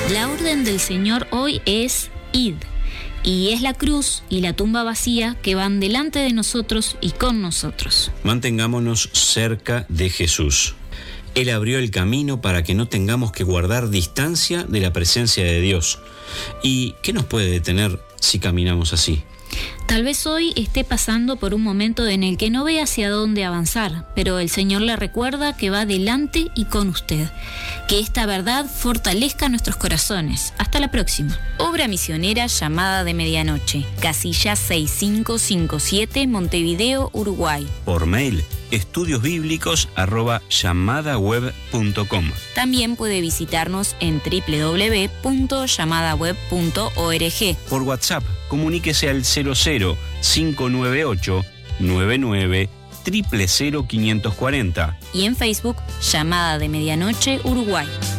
La orden del Señor hoy es id, y es la cruz y la tumba vacía que van delante de nosotros y con nosotros. Mantengámonos cerca de Jesús. Él abrió el camino para que no tengamos que guardar distancia de la presencia de Dios. ¿Y qué nos puede detener si caminamos así? Tal vez hoy esté pasando por un momento en el que no ve hacia dónde avanzar, pero el Señor le recuerda que va delante y con usted. Que esta verdad fortalezca nuestros corazones. Hasta la próxima. Obra misionera Llamada de Medianoche. Casilla 6557, Montevideo, Uruguay. Por mail, estudiosbiblicos@llamadaweb.com. También puede visitarnos en www.llamadaweb.org. Por WhatsApp, comuníquese al 00-598 99 000 540. Y en Facebook, Llamada de Medianoche, Uruguay.